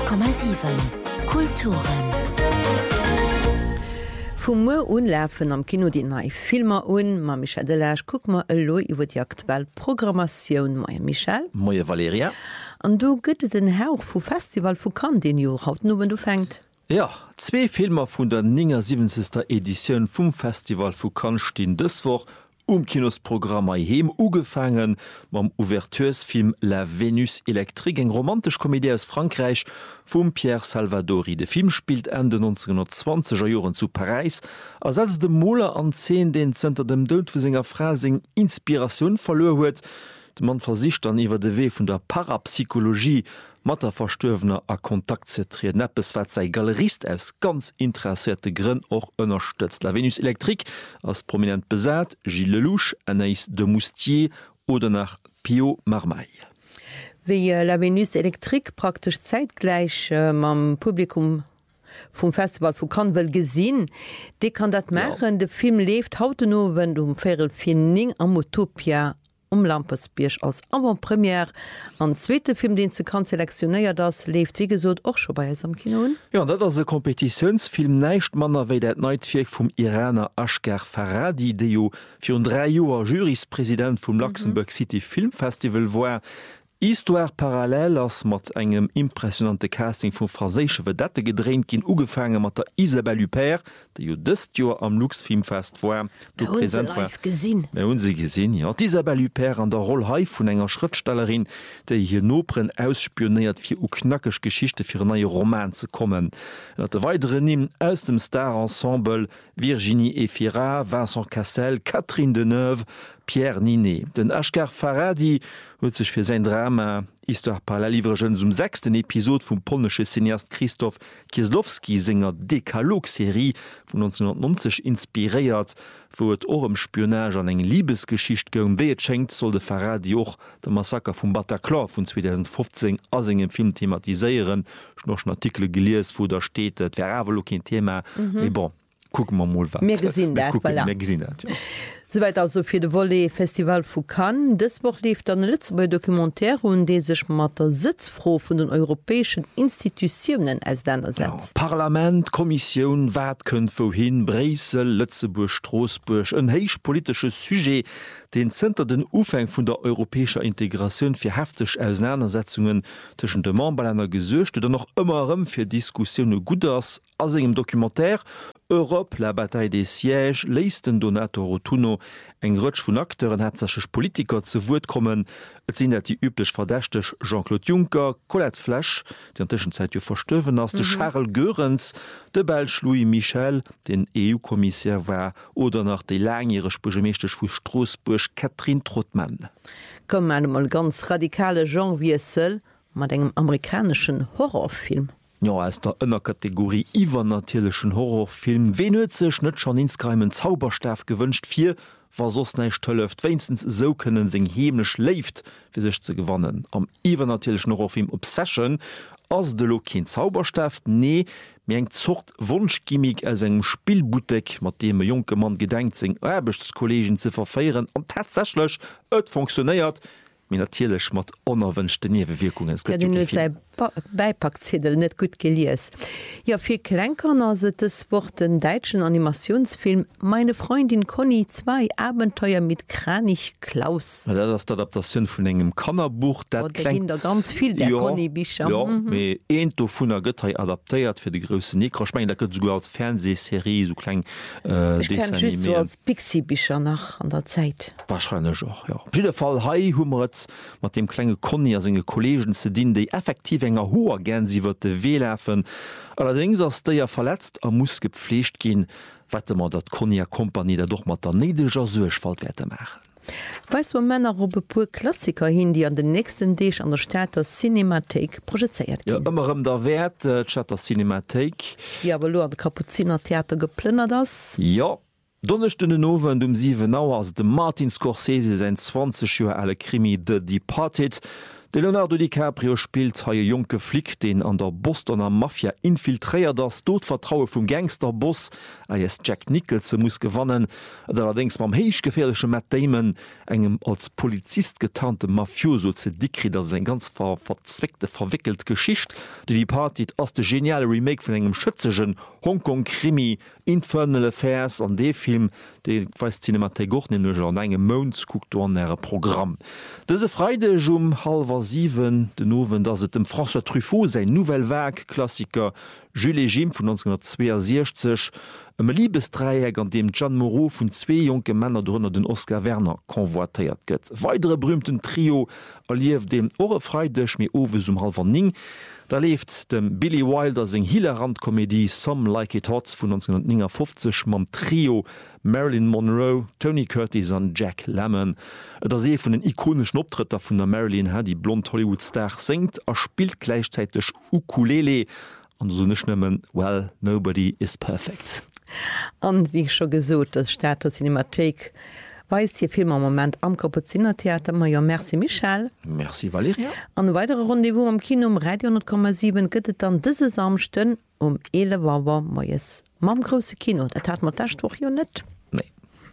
90,7 Kulturen. Vom Mo unläfen am Kino die neii Filmer ma Michel Delage guck ma lo iwwer die aktuell Programmatioun Maier Michel. Moie Valeria. An du gëtt den Hauch vu Festival vu Cannes den Jo haut no wenn du fängt. Ja, 2 Filmer vun der 70. Edition vum Festival vu Cannes stehen dëswoch Kinosprogramm heem ugefangen mam Ouverteursfilm La Venus Electrique, eng romantisch Komödie aus Frankreich vum Pierre Salvadori. De Film spielt Ende 1920er Joren zu Paris, als de Moller an 10 den Zter dem Dod vu senger Frasing Inspiration verlor huet. De man versicht an iwwer de Wee vun der Parapsychologie Matter verstöwener a Kontakt zetriert neppes wat sei Galerist aus ganz interessierte Grinn och ënnerstëtzt. La Venus Electrique als prominent besat, Gilles Lelouch, Anaïs de Moustier oder nach Pio Marmaille. Wie La Venus Electrique praktisch zeitgleich mam Publikum vom Festival vu Cannes gesinn, de kann dat machen. De Film lebt haut no, wenn du Ferel Finning am Utopia Lampersbiersch als Avantpremiere an zweite Film, den ze kann selektionéiert das lebt wie gesot och schon bei am Kino. Ja, dat as se Kompetitionsfilm neicht manner wéi dat Neitvirk vum Iraner Ashgar Farhadi, de jo fir 3 Joer Jurispräsident vum Luxemburg City Filmfestival war. Histoire parallel ass mat engem impressionante Casting vum Fraésche Vedette gedreint ginn ugefangen mat der Isabelle Huppert, de jo dëst Joer am Luxfilmfest war du präsent war. Unse gesinn ja. Isabelle Huppert an der Rolle haif vun enger Schriftstellerin, déi hier nopren ausspioniert fir u knackeg Geschichte fir neue Roman ze kommen. Dat de weiteren nim aus dem Starensemble Virginie Efira, Vincent Cassel, Catherine Deneuve, Pierre Ninet. Den Ashgar Farhadi huet sech fir sein Drama Histoire parallelivregen zum 6. Episode vum polnesche Cineast Christoph Kieslowski Sänger Dekalog-Serie vun 1990 inspiriert, wo et orem Spionage an eng Liebesgeschicht gëm weet schenkt, soll de Farhadi och der Massaker vum Bataclan vun 2015 as engem Film thematiseieren. Schnoch Artikel gelees, wo der steet, et wär awer kein Thema. Bon, gucken wir mal wat. Mehr gesinn dat. Soweit also fir de Volley Festival vu Cannes. Dës woch lief an letze bei Dokumentär hun dé sech mat der Sitzfro vun den europäesschen Institutionen ausdannnersetzt. Ja, Parlament, Kommission, wat kënnt wohin, Bresel, Lützeburg, Straßburg, een héich politisches Sujet, den Zter den Ufeng vun der europäescher Integration fir heftig Auseinandersetzungen tschen de Memberländer gesøcht oder noch ëmmerëm fir Diskussionune Guders as engem Dokumentär Europe, la bataille des sièges, leisten Donato Rotuno, eng Rëtsch vun Akteuren hetzerschech Politiker ze Wut kommen, et sinn dat die üblech verdächtech Jean-Claude Juncker, Colette Flasch, die an Tschenzeit jo verstöwen ass, de Charles Goerens, de Belge Louis Michel, den EU-Kommissär war, oder nach de langjährigch Burgemeesterch vu Straßburg Catherine Trottmann. Komm mal ganz radikale Genre wie es soll, mat engem amerikanischen Horrorfilm. Ja, aus der ënner Kategorie iwwer natierlechen Horrorfilm wennnezech net schon insgreimen Zauberstaff gewünscht fir, war sos neiich tollëft, weinstens so kënnen seg hemlech läft fir sech ze gewannen. Am iwwer natierlechen Horrorfilm Obsession ass de Lokin Zauberstaff nee, mé eng zocht Wunschgimig als engem Spielbutek, mat dem e junkke Mann gedenkt seg Erbechtskollegien ze verfeieren an tatsächlech et funktionéiert, mir natierlech mat onerwënchte Niewewirkungen. Beipackzettel net gut gelies. Ja, fir Klenkerner se des Wort den deitschen Animationsfilm Meine Freundin Conny 2 Abenteuer mit Kranich Klaus. Ja, das ist die Adaptation vun engem Kannerbuch, dat klingt ganz viel der Conny-Bicher. Ja, me ento vun der Gëtt adaptéiert fir de grösse Nekra. Ich mein, da gëtt sogar als Fernsehserie so klein ich kenn just so als Pixie-Bicher nach an der Zeit. Wahrscheinlich auch, ja. Auf jeden Fall hai hummeret mat dem klenge Conny as enge Kollegen se din, déi effektiv enger hoher gern sie wird de weläfen. Allerdings ass der ja verletzt muss gepflecht gin, wette man dat Conny Kompanie der doch mat der nedeger Suechfaltwerte machen. Weißt du, Männer op pur Klassiker hin, die an den nächsten Deeg an der Städter Cinemathek projizeiert gin. Ja, immer der Wert Chatter Cinemathek. Ja, aber lo an Kapuzinertheater geplünnert das. Ja. Donnerchten Nowen 7 Auer ass de Martin Scorsese se 20 Joer alle Krimi The Departed. De Leonardo DiCaprio spielt haie Joke Flick, den an der Bostoner Mafia infiltréiert das Dodvertraue vum Gangsterboss als Jack Nicholson muss gewannen, allerdings mam héich gefährliche Matt Damon engem als Polizist getarnte Mafioso ze dikrit als en ganz verzweckte verwickelt Geschicht, die Party ass de geniale Remake vun engem schëtzegen Hongkong-Krimi Infernal Affairs an de Film, de weis Cinemategoch an engem Moundskulturnäre Programm. Dese Freide halber 7 den Nowen dats et dem François Truffaut se Novelwerk Klassiker Jules Jim vun 1962 Liebesdreieck an dem Jean Moreau vun 2 junge Männer drnner den Oscar Werner konvoitéiert gëtt. Weidere berühmten Trio erlief dem Ohrereidech mé owes halber ning. Da lebt dem Billy Wilder seg Hilerrandkomédie Some Like It Hot vun 1950 mam Trio Marilyn Monroe, Tony Curtis an Jack Lemmon. Der see vun den ikonischen Optritter vun der Marilyn hat die blond Hollywood-Star singt, spielt gleichzeitig Ukulele an so nicht nimmen, well, nobody is perfect. Und wie ich schon gesot, das Status Cinemathek weist hier Film am Moment am Kapuzinertheater. Ja, merci Michel. Merci Valeria. An weitere Rendezvous am Kino um Radio 10,7 gëtt dann diese Samsten 11 Uhr. Mam große Kino, das hat man das doch ja nicht.